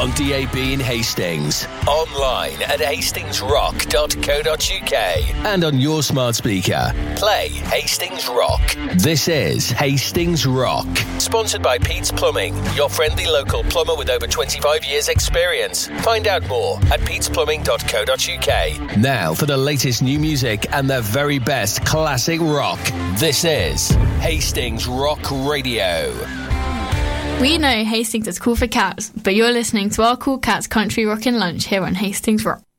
on DAB in Hastings, online at hastingsrock.co.uk, and on your smart speaker. Play Hastings Rock. This is Hastings Rock, sponsored by Pete's Plumbing, your friendly local plumber with over 25 years experience. Find out more at petesplumbing.co.uk. Now for the latest new music and the very best classic rock. This is Hastings Rock Radio. We know Hastings is cool for cats, but you're listening to our Cool Cats Country Rockin' Lunch here on Hastings Rock.